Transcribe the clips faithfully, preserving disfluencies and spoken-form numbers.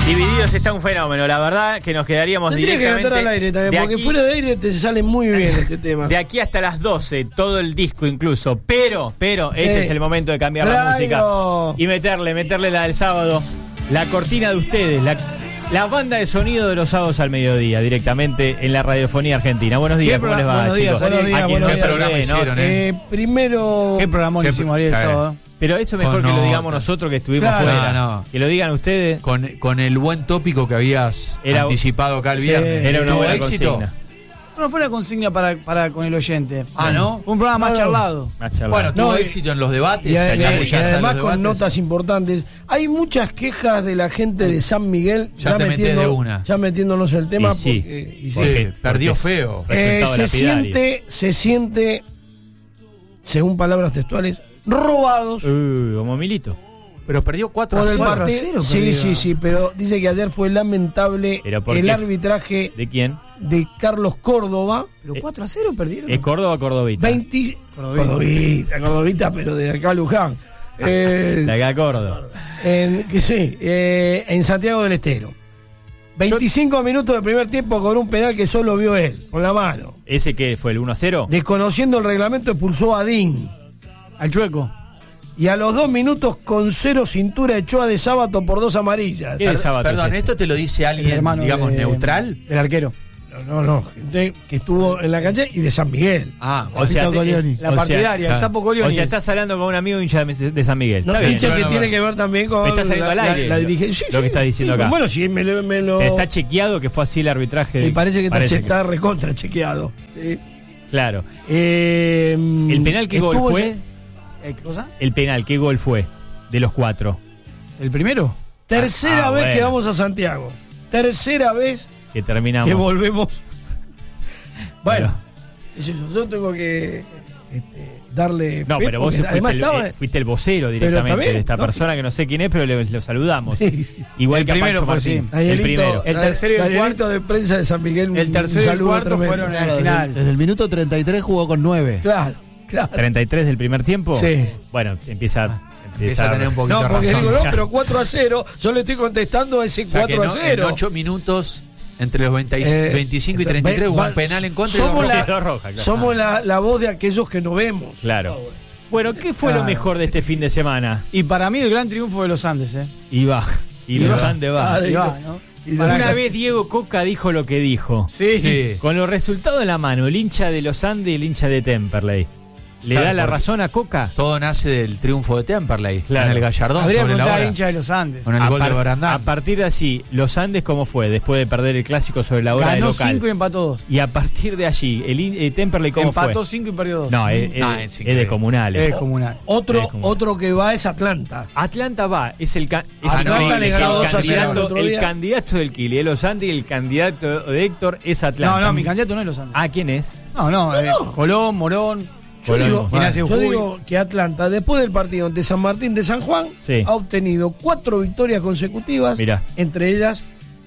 Divididos está un fenómeno, la verdad que nos quedaríamos Tendría directamente... que cantar al aire también, porque aquí, fuera de aire te sale muy bien este tema. De aquí hasta las doce, todo el disco incluso, pero, pero, sí. Este es el momento de cambiar claro. la música y meterle, meterle la del sábado, la cortina de ustedes, la, la banda de sonido de los sábados al mediodía, directamente en la radiofonía argentina. Buenos días, ¿cómo les va, buenos días, chicos? buenos días, A quien buenos no días. saludé, ¿no? Hicieron, ¿eh? Eh, primero... ¿Qué programa hicimos ayer el sábado? Pero eso mejor Con que lo nota. digamos nosotros que estuvimos Claro. fuera. No, no. Que lo digan ustedes. Con, con el buen tópico que habías Era- anticipado acá el Sí, viernes. Era una ¿Tuvo buena éxito? consigna. No fue la consigna para, para con el oyente. Ah, ¿no? Fue un programa más No, no. charlado. Más charla. Bueno, tuvo No, y- éxito en los debates. Y, se a- y chamullaza en además los con debates. notas importantes. Hay muchas quejas de la gente de San Miguel Ya ya, te metés metiendo, de una. ya metiéndonos el tema. Y sí. porque, y sí. Porque- Sí, perdió porque es- feo. Eh, resultado se lapidario. siente, se siente, según palabras textuales, robados Uh, como Milito. Pero perdió cuatro a por el cero. cuatro a partido. cero Sí, perdió. sí, sí, pero dice que ayer fue lamentable ¿Pero por el qué? arbitraje ¿De quién? de Carlos Córdoba. Pero cuatro a cero perdieron. ¿Es Córdoba o Cordovita? veinte Cordovita. Cordovita, Cordovita, pero de acá a Luján. Eh, De acá a Córdoba. en, que sí, eh, en Santiago del Estero. veinticinco minutos de primer tiempo con un penal que solo vio él, con la mano. ¿Ese qué fue, el uno a cero? Desconociendo el reglamento, expulsó a Dín. Al chueco. Y a los dos minutos, con cero cintura, echó a De Sábato por dos amarillas. ¿Qué de sábado Perdón, es este? ¿esto te lo dice El alguien, hermano digamos, de- neutral? Del arquero. No, no, no. Gente que estuvo en la cancha y de San Miguel. Ah, O sea, Zapito Colioni. La o sea, partidaria, el ah, sapo Colioni. O sea, estás hablando con un amigo hincha de de San Miguel. No, Está bien. hincha no, que no, tiene no. que ver también con Me está saliendo la, al aire la, la lo- dirigencia. lo que está diciendo acá. Bueno, si me, lo- me lo... Está chequeado que fue así el arbitraje. de- Y parece que está, che- que- está recontra chequeado. Sí. Claro. Eh, ¿El penal qué gol estuvo fue? ese- Eh, ¿Qué cosa? El penal, ¿qué gol fue? De los cuatro. ¿El primero? Tercera Ah, vez bueno. que vamos a Santiago. Tercera vez Que terminamos. que volvemos. Bueno, Bueno. eso, yo tengo que este, darle. No, fe, pero vos porque fuiste además el, estaba- eh, fuiste el vocero directamente también, de esta no, persona que no sé quién es, pero le, lo saludamos. Sí, sí. Igual El que a primero Pancho fue Martín. así. El Danielito, primero. El tercero y el Danielito de prensa de San Miguel. un- El tercero un y el saludo cuarto tremendo. fueron en el Claro, final. desde, desde el minuto treinta y tres jugó con nueve. Claro, claro. treinta y tres del primer tiempo. Sí. Bueno, empieza, Empieza a tener un poquito No, de porque razón. digo, no, pero cuatro a cero. Yo le estoy contestando a ese O sea, que cuatro a no- cero. en ocho minutos, entre los veinte, Eh, veinticinco y treinta y tres, hubo va- un penal en contra y somos dos la, rojas. Dos rojas, claro. somos la, la voz de aquellos que no vemos. Claro. Bueno, ¿qué fue lo Claro. mejor de este fin de semana? Y para mí el gran triunfo de los Andes, ¿eh? Y va. Y, Y los va. Andes va. Ah, Y va, ¿no? Y Para Una que- vez Diego Coca dijo lo que dijo. Sí. Sí. Con los resultados en la mano, el hincha de los Andes y el hincha de Temperley. ¿Le Claro, da la porque- razón a Coca? Todo nace del triunfo de Temperley. Claro. En el Gallardón Habría que sobre la preguntar al hora. hincha de los Andes. Con el a, gol de par- Barandán. a partir de allí, los Andes, ¿cómo fue? Después de perder el clásico sobre la hora de Ganó local. cinco y empató dos. Y a partir de allí, el in- eh, Temperley, ¿cómo Empató fue? cinco y perdió dos. No, es, es- Ah, es es de increíble. comunales. Es comunal. Otro, Es como- otro que va es Atlanta. Atlanta va, es el, ca- es Atlanta increíble, le es ganó el dos a cero el candidato, otro el día. candidato del Kili, de los Andes y el candidato de Héctor es Atlanta. No, no, mi candidato no es los Andes. Ah, ¿quién es? No, no, eh, no. Colón, Morón. Yo, Colón, digo, Ignacio yo Jujuy. digo que Atlanta, después del partido ante San Martín de San Juan, Sí. ha obtenido cuatro victorias consecutivas. Mirá. Entre ellas.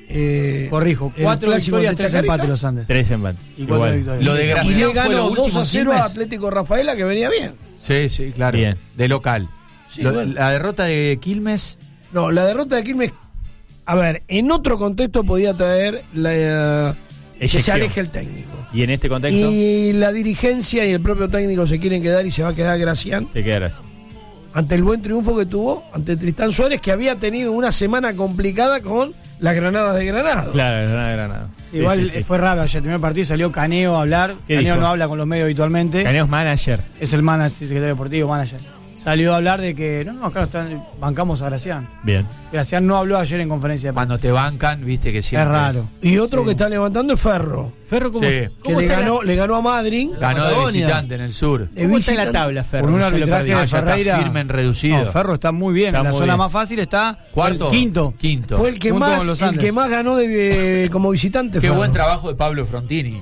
Eh, Corrijo, el cuatro clásico victorias, de tres Chacarita. empates los Andes. Tres empates. Y cuatro Igual. victorias. Lo de Y Gracián le fue ganó los dos a últimos cero a Quilmes. Atlético Rafaela, que venía bien. Sí, sí, claro. Bien. De local. Sí, Lo- bueno. La derrota de Quilmes. No, la derrota de Quilmes. A ver, en otro contexto podía traer la, eh, que se Eyección. aleje el técnico. ¿Y en este contexto? Y la dirigencia y el propio técnico se quieren quedar y se va a quedar Gracián Se quedará así. ante el buen triunfo que tuvo ante Tristán Suárez, que había tenido una semana complicada con las Granadas de Granado. Claro, Granada, Granada. Sí, Igual sí, sí. fue raro, ayer el primer partido salió Caneo a hablar. ¿Qué Caneo dijo? no habla con los medios habitualmente. Caneos manager. Es el manager, sí, secretario deportivo, manager. Salió a hablar de que, no, no, acá están, bancamos a Gracián. Bien. Gracián no habló ayer en conferencia de prensa. Cuando te bancan, viste que siempre. Es raro. Y otro Sí. que está levantando es Ferro, Ferro, ¿cómo, Sí. que cómo le está ganó, la, le ganó a Madrid. Ganó de Patagonia. visitante en el sur. de ¿cómo está en la visitante. tabla, Ferro? Con un Ya lo arbitraje perdí. Ah, de ya está Ferreira. firme en reducido. No, Ferro está muy bien. Está en la muy zona bien. más fácil está Cuarto. quinto. Quinto. Fue el que Junto más, con los el Andes. que más ganó de, eh, como visitante. Qué Ferro. buen trabajo de Pablo Frontini.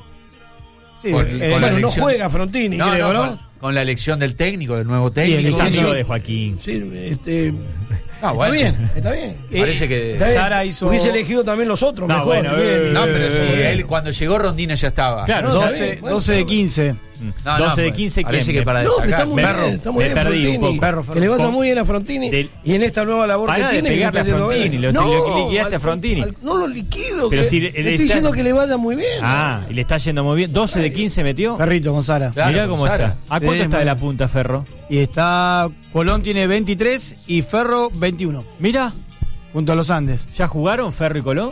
Sí, Con- eh, con la Bueno, no elección- juega Frontini, creo, ¿no? Con, con la elección del técnico, del nuevo técnico. Es elección amigo sí. de Joaquín. Sí, este, Ah, bueno. Está bien, está bien. Parece que. Está bien. Sara hizo- Hubiese elegido también los otros, No, mejor. bueno, bien. eh, No, pero sí, Eh, él cuando llegó Rondina ya estaba. Claro, No, está doce, bien, bueno, doce de está bien. quince. No, doce de no, quince, parece ¿quién? que para No, pero destacar. está muy Ferro, bien, está muy me bien perdí un Frontini. poco. Ferro, Que le vaya Con- muy bien a Frontini del- y en esta nueva labor Pará que de tiene. que pegarle está a haciendo Frontini, bien. lo- no, lo liquidaste al- a Frontini. al- no lo liquido. Pero que- si le le- estoy le está- diciendo que le vaya muy bien. Ah, y le está yendo muy bien. doce de quince metió. Ferrito con Sara. Claro, Mirá con cómo Sara. está. ¿A cuánto Sí, está de man. la punta, Ferro? Y está. Colón tiene veintitrés y Ferro veintiuno. Mira, Junto a los Andes. ¿ya jugaron Ferro y Colón?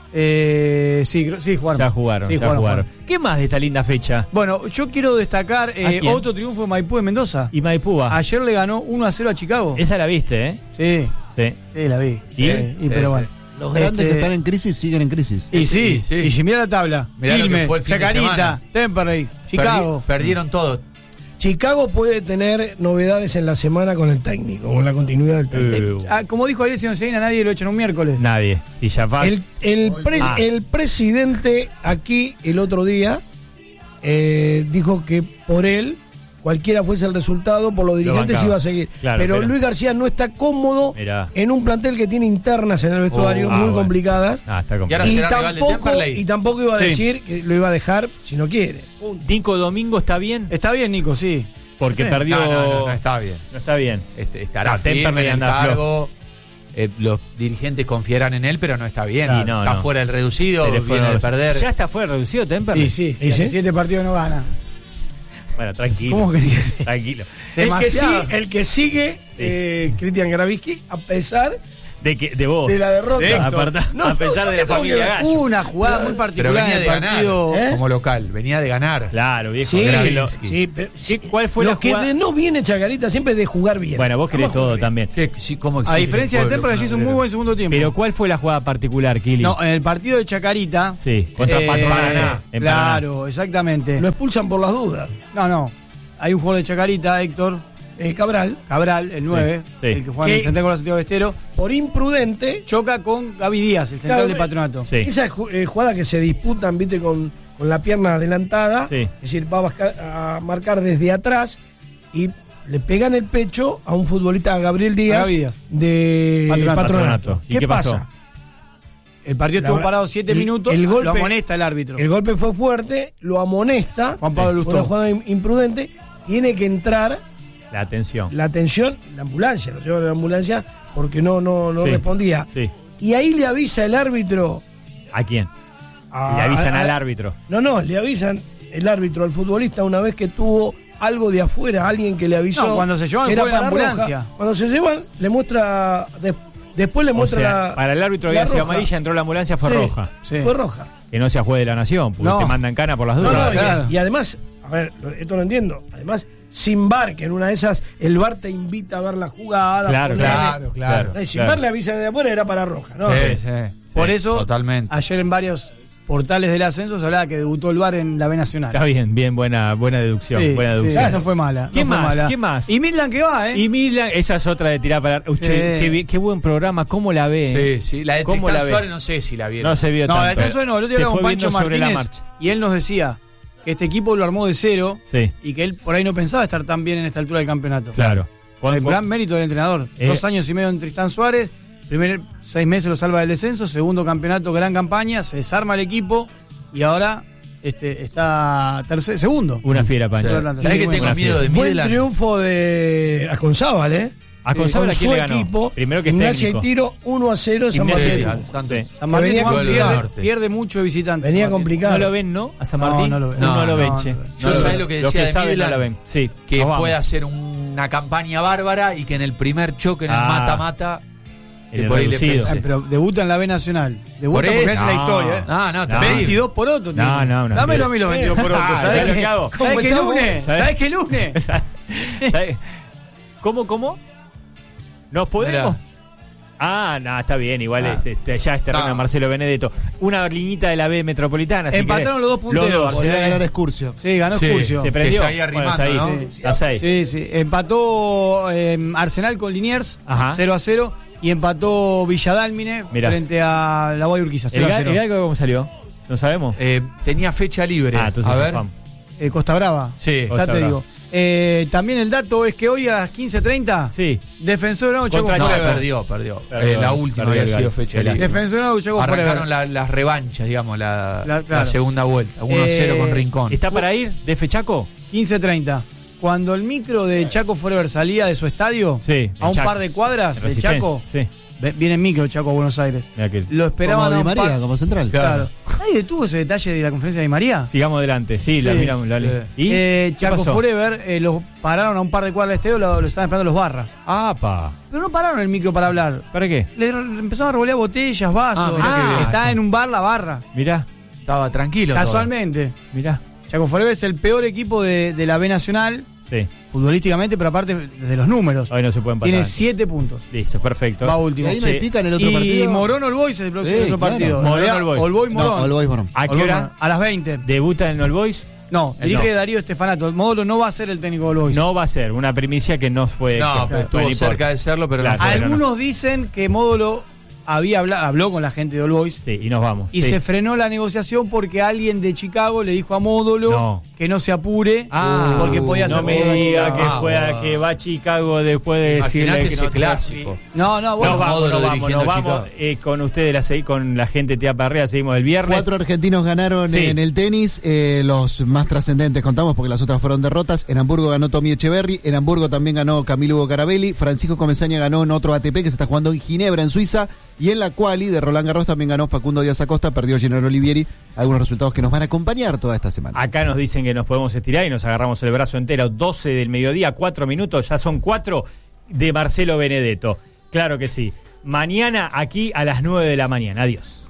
Eh, sí, creo- sí, jugaron. Ya jugaron, Sí, ya jugaron, jugaron. jugaron. ¿Qué más de esta linda fecha? Bueno, yo quiero destacar eh, quién? otro triunfo de Maipú de Mendoza. Y Maipú va. Ayer le ganó uno a cero a Chicago. Esa la viste, ¿eh? Sí, Sí. sí, la vi. ¿Sí? y Sí, pero sí. bueno. Los grandes Este, que están en crisis siguen en crisis. Y Sí, sí, sí. y si mira la tabla. Mirá lo que Quilmes, fue el fin de Chacarita, semana. Temperley, Chicago. Perdi- perdieron todo. Chicago puede tener novedades en la semana con el técnico, con la continuidad del técnico. Uh, Ah, como dijo Alessio Cedina, nadie lo echan un miércoles. nadie. Si ya vas. El, el, pre- Ah. el presidente aquí el otro día eh, dijo que por él, cualquiera fuese el resultado, por los dirigentes bancaba. iba a seguir. Claro, pero pero- Luis García no está cómodo Mirá. en un plantel que tiene internas en el vestuario Oh, ah, muy bueno. complicadas. Ah, está Y ahora complicado. Y será rival de tampoco, Temperley. y tampoco iba a Sí. decir que lo iba a dejar si no quiere. Punto. Nico Domingo está bien Está bien, Nico, sí. porque Sí. perdió. No, no, no, no está bien. No está bien. Este, estará No, firme Temperley en el anda cargo. Eh, los dirigentes confiarán en él, pero no está bien. Y no, está no. fuera del reducido, Se le viene fueron de los- perder. Ya está fuera reducido Temperley. Y sí, ¿Y si sí? hace siete partidos no gana. Bueno, tranquilo. ¿Cómo querías? Tranquilo. El que, sí, Demasiado. el que sigue, Sí. eh, Cristian Gravisky, a pesar De que de vos. de la derrota. Sí, aparta- No, a no, pesar yo de qué la tengo familia que ver. Gallo. Una jugada muy pero particular venía en de el ganar partido. ¿Eh? como local. Venía de ganar. Claro, viejo. Sí, Gravisky. sí, pero- ¿Qué- cuál fue lo la que jugada? de no viene Chacarita siempre es de jugar bien. Bueno, vos querés Vamos a todo jugar bien. también. ¿Qué- sí, cómo A exige diferencia el de pueblo? Temperley, hizo un muy buen segundo tiempo. Pero ¿cuál fue la jugada particular, Kili? No, en el partido de Chacarita. Sí, contra eh, Pato Paraná, en Claro, exactamente. Lo expulsan por las dudas. No, no. Hay un jugador de Chacarita, Héctor Eh, Cabral, Cabral, el nueve, sí. el que juega Que- en el Santiago de Santiago del Estero, por imprudente, choca con Gaby Díaz, el central Claro, de Patronato. Sí. esas ju- eh, jugadas que se disputan, viste, con, con la pierna adelantada, Sí. es decir, va a, basca- a marcar desde atrás y le pegan el pecho a un futbolista, a Gabriel Díaz, A Gaby Díaz. de Patronato. Patronato. Patronato. ¿Y ¿Qué, qué pasó? pasa? El partido La estuvo verdad, parado siete el- minutos, el golpe- lo amonesta el árbitro. El golpe fue fuerte, lo amonesta, Juan Pablo por Lustó. una jugada im- imprudente, tiene que entrar La atención. la atención, la ambulancia, lo llevan a la ambulancia porque no, no, no Sí. respondía. Sí. Y ahí le avisa el árbitro. ¿A quién? a- Le avisan a- al a- árbitro. No, no, le avisan el árbitro al futbolista una vez que tuvo algo de afuera, alguien que le avisó. No, cuando se llevan que el juego en la para roja. ambulancia. Cuando se llevan, le muestra. de- después le O muestra sea, la. para el árbitro la había sido roja. amarilla, entró la ambulancia, fue Sí, roja. Sí. Fue roja. Que no sea juez de la nación, porque No. te mandan cana por las No, dudas. no, y- claro. y, además, a ver, lo- esto lo entiendo. Además, sin V A R, que en una de esas el V A R te invita a ver la jugada. Claro, ponerle- Claro, claro. Eh, sin claro. V A R le avisa de afuera, era para roja, ¿no? Sí, sí. Por Sí, eso, totalmente. ayer en varios portales del ascenso se hablaba que debutó el V A R en la B Nacional. Está bien, bien, buena, buena deducción. Sí, buena sí, deducción. no fue mala. ¿Qué no fue más? mala. ¿Qué más? Y Midland que va, ¿eh? Y Milan, esa es otra de tirar para. Uy, Sí. qué, bien- qué buen programa, ¿cómo la ve? Sí, sí. La de ¿Cómo Tristán la ve? Suárez no sé si la vieron. No se vio no, tanto. la de no, el otro Se día con fue Pancho viendo sobre la Martínez marcha. y él nos decía que este equipo lo armó de cero Sí, y que él por ahí no pensaba estar tan bien en esta altura del campeonato. claro. El Cuando- gran mérito del entrenador. Eh. Dos años y medio en Tristán Suárez, primer seis meses lo salva del descenso, segundo campeonato, gran campaña, se desarma el equipo y ahora este, está tercer, segundo. Una fiera, Pancho. Sí. ¿Sabés Sí, que muy tengo buena miedo de Buen Midland? triunfo de Aconzábal, ¿eh? ¿A Consábal a Con quién su le ganó? equipo, Primero que es Gimnasia y técnico. Tiro uno a cero San Gimnasia y Martín. Tiro. al Santos. Sí. San Martín venía Juan, con- pierde, norte. pierde mucho de visitante. Venía San Martín. complicado. ¿No lo ven, no? ¿A San No, Martín? no lo ven. No, No, lo ven, no, che. no. No Yo lo sabés ven. lo que Los decía de saben no Midland, lo ven. Sí, Que nos vamos. puede hacer una campaña bárbara y que en el primer choque, en el Ah. mata-mata, En que el por ahí le reducido. pensé. Ah, pero debuta en la B Nacional. Debuta Por porque eso. es la No. historia, ¿eh? Ah, no, te No. pedí. veintidós por otro. tiene. No, no, no. Dámelo a mí los veintidós por otro. Ah, ¿Sabés ¿sabés qué? qué hago? ¿Sabés ¿Cómo qué estamos? lunes? ¿Sabés? ¿Sabés qué lunes? ¿Sabes? ¿Cómo, cómo? ¿Nos podemos? Mirá. Ah, no, está bien, igual Ah. es, este, ya es terreno No. de Marcelo Benedetto. Una liñita de la B metropolitana. si Empataron querés. los dos punteros. Los dos, Podría se- ganar Excursio. Sí, ganó Sí, Excursio. Se prendió. está ahí Bueno, está arrimando, ahí, ¿no? sí. Está ahí. Sí, sí. Empató eh, Arsenal con Liniers, Ajá. cero a cero. Y empató Villadálmine Mirá. frente a la Guay Urquiza, ¿El, cero a ga- cero. el galgo cómo salió? ¿No sabemos? Eh, tenía fecha libre. Ah, entonces a ver. zafamos. Eh, Costa Brava. Sí, ya Costa te Brava. digo. Eh, también el dato es que hoy a las quince treinta, Sí. Defensor Grau Chaco Contra No, Forever. perdió, perdió. Perdió, Eh, la última perdió había el sido Galo. fecha El libre. Defensor Grau Chaco Arrancaron Forever. la- las revanchas, digamos, la, La- la claro. segunda vuelta. uno cero Eh, con Rincón. ¿Está para ir de Fechaco? quince treinta. Cuando el micro de Chaco Forever salía de su estadio, Sí, a el un Chaco. par de cuadras de Resistencia, Chaco, Sí. ve- viene en micro Chaco a Buenos Aires. Mira que- Lo esperaban Como a Di un María, par- como central. Claro. ¿Nadie detuvo ese detalle de la conferencia de Di María? Sigamos adelante. Sí, la Sí. miramos. la- Sí. ¿Y? Eh, ¿Qué Chaco pasó? Forever eh, los pararon a un par de cuadras de estadio, lo, lo estaban esperando los barras. ¡Apa! Pero no pararon el micro para hablar. ¿Para qué? Le, le empezaron a revolear botellas, vasos. Ah, mirá qué bien. Está en un bar la barra. Mirá, Estaba tranquilo. todo. Casualmente. mirá. Chaco Forever es el peor equipo de, de la B Nacional, Sí. futbolísticamente, pero aparte desde los números. Hoy no se pueden empatar. Tiene siete puntos. Listo, perfecto. Va Y último. ahí Che, me pican el otro y partido. Morón All Boys es el próximo Sí, otro claro. partido. Morón En realidad, All Boys. All Boys No, Morón. All Boys Morón. ¿A All qué Boys hora Morón. A las veinte. debuta en All Boys? No, Eh, dirige no. Darío Estefanato. El módulo no va a ser el técnico de All Boys. No va a ser una primicia que no fue. No, que- pero bueno, estuvo no importa. cerca de serlo, pero Claro. no fue. Bueno, Algunos dicen que Módulo había habla- habló con la gente de All Boys Sí, y nos vamos. y Sí. se frenó la negociación porque alguien de Chicago le dijo a Módulo No. que no se apure Ah, porque podía no ser me Módulo en diga Chicago. que fue a que va a Chicago después de decirle Imaginate que ese no clásico. No, no, bueno. Nos vamos, Módulo nos vamos, dirigiendo nos vamos Chicago. eh, con ustedes, la, se- con la gente de Tía Parrea, seguimos el viernes. Cuatro argentinos ganaron Sí. en el tenis, eh, los más trascendentes contamos porque las otras fueron derrotas. En Hamburgo ganó Tommy Echeverry, en Hamburgo también ganó Camilo Hugo Carabelli, Francisco Comesaña ganó en otro A T P que se está jugando en Ginebra, en Suiza, y en la quali de Roland Garros también ganó Facundo Díaz Acosta, perdió Gennaro Olivieri, algunos resultados que nos van a acompañar toda esta semana. Acá nos dicen que nos podemos estirar y nos agarramos el brazo entero. doce del mediodía, cuatro minutos, ya son cuatro de Marcelo Benedetto. Claro que sí. Mañana aquí a las nueve de la mañana. Adiós.